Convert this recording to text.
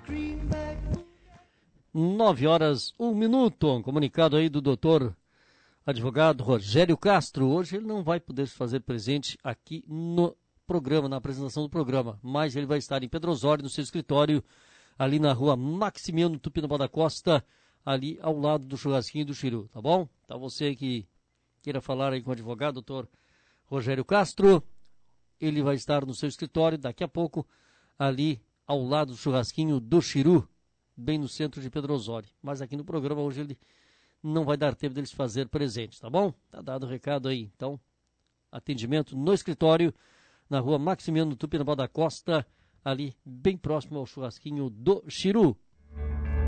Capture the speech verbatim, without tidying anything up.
Nove horas, um minuto. Um comunicado aí do doutor advogado Rogério Castro. Hoje ele não vai poder se fazer presente aqui no programa, na apresentação do programa, mas ele vai estar em Pedro Osório, no seu escritório, ali na rua Maximiano Tupinambá da Costa, ali ao lado do churrasquinho do Chiru, tá bom? Então você que queira falar aí com o advogado, doutor Rogério Castro, ele vai estar no seu escritório daqui a pouco, ali ao lado do churrasquinho do Chiru, bem no centro de Pedro Osório. Mas aqui no programa hoje ele não vai dar tempo dele se fazer presente, tá bom? Tá dado o recado aí. Então, atendimento no escritório, na rua Maximiano Tupinambá da Costa, ali bem próximo ao churrasquinho do Chiru.